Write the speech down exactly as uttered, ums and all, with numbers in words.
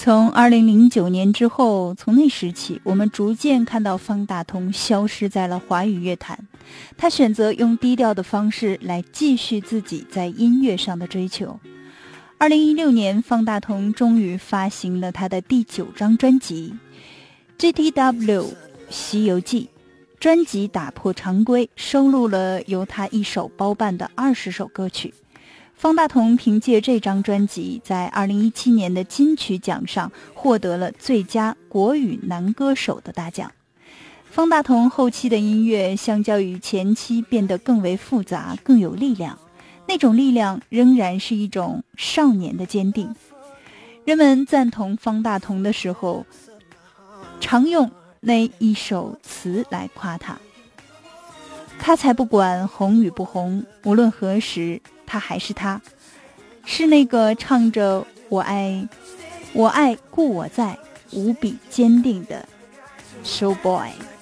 从二零零九年之后，从那时起，我们逐渐看到方大同消失在了华语乐坛。他选择用低调的方式来继续自己在音乐上的追求。二零一六年，方大同终于发行了他的第九张专辑《G T W 西游记》。专辑打破常规，收录了由他一手包办的二十首歌曲。方大同凭借这张专辑在二零一七年的金曲奖上获得了最佳国语男歌手的大奖。方大同后期的音乐相较于前期变得更为复杂，更有力量，那种力量仍然是一种少年的坚定。人们赞同方大同的时候，常用那一首词来夸他。他才不管红与不红，无论何时他还是他，是那个唱着我爱我爱故我在无比坚定的 Show Boy。